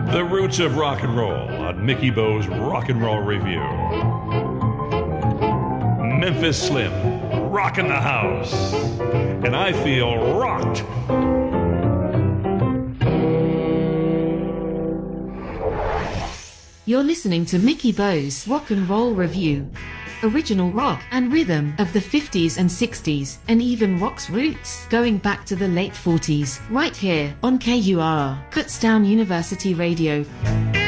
The Roots of Rock and Roll on Mickey Bo's Rock and Roll Review. Memphis Slim, rockin' the house. And I feel rocked. You're listening to Mickey Bo's Rock and Roll Review. Original rock and rhythm of the 50s and 60s, and even rock's roots going back to the late 40s, right here on KUR, Kutztown University Radio.